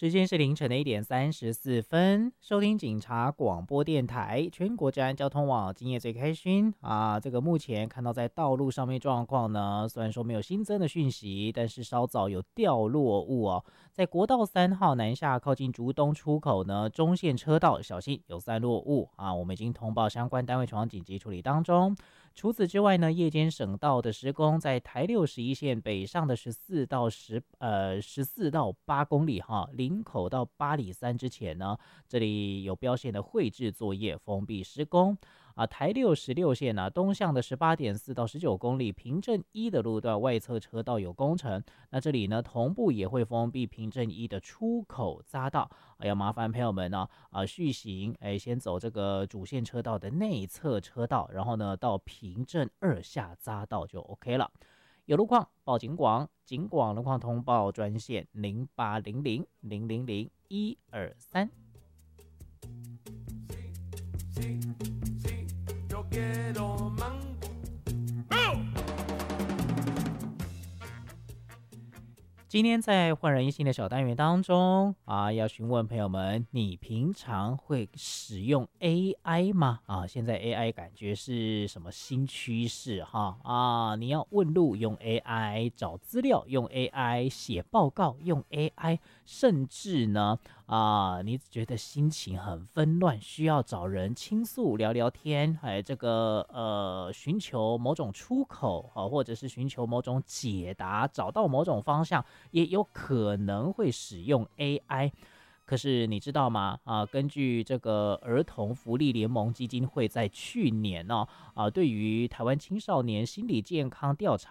时间是凌晨的1:34，收听警察广播电台全国治安交通网，今夜最开心啊！这个目前看到在道路上面状况呢，虽然说没有新增的讯息，但是稍早有掉落物哦，在国道3号南下靠近竹东出口呢，中线车道小心有散落物啊！我们已经通报相关单位前往紧急处理当中。除此之外呢，夜间省道的施工在台61线北上的14到8公里哈，林口到八里山之前呢，这里有标线的绘制作业封闭施工啊。台66线呢，东向的18.4到19公里平镇一的路段外侧车道有工程，那这里呢同步也会封闭平镇一的出口匝道，要麻烦朋友们呢续行，先走这个主线车道的内侧车道，然后呢到平镇二下匝道就 OK 了。有路况报警广，警广路况通报专线0800000123。今天在焕然一新的小单元当中啊，要询问朋友们，你平常会使用 AI 吗？啊，现在 AI 感觉是什么新趋势哈？啊，你要问路用 AI， 找资料用 AI， 写报告用 AI， 甚至呢你觉得心情很纷乱，需要找人倾诉聊聊天，这个寻求某种出口啊，或者是寻求某种解答，找到某种方向。也有可能会使用 AI， 可是你知道吗？根据这个儿童福利联盟基金会在去年对于台湾青少年心理健康调查